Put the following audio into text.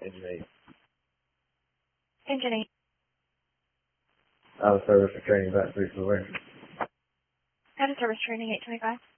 Engine 8. Engine 8. Out of service for training, back 3 for where? Out of service training 825.